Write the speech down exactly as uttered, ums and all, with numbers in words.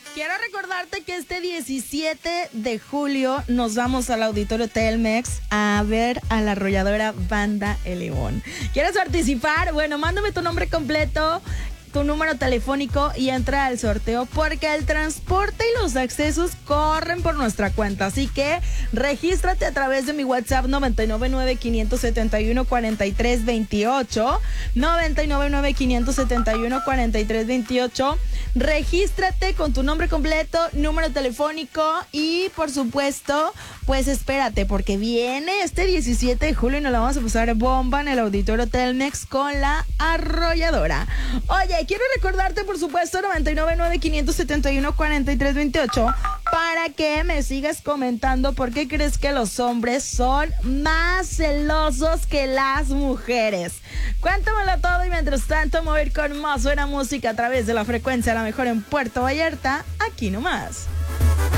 Quiero recordarte que este diecisiete de julio nos vamos al Auditorio Telmex a ver a la arrolladora Banda El León. ¿Quieres participar? Bueno, mándame tu nombre completo, tu número telefónico y entra al sorteo, porque el transporte y los accesos corren por nuestra cuenta. Así que regístrate a través de mi WhatsApp noventa y nueve nueve, quinientos setenta y uno, cuarenta y tres veintiocho, noventa y nueve nueve, quinientos setenta y uno, cuarenta y tres veintiocho. Regístrate con tu nombre completo, número telefónico y, por supuesto, pues espérate, porque viene este diecisiete de julio y nos la vamos a pasar bomba en el Auditorio Telmex con la arrolladora. Oye, quiero recordarte, por supuesto, noventa y nueve nueve, quinientos setenta y uno, cuarenta y tres veintiocho, para que me sigas comentando por qué crees que los hombres son más celosos que las mujeres. Cuéntamelo todo y mientras tanto me voy a ir con más buena música a través de la frecuencia La Mejor en Puerto Vallarta, aquí nomás.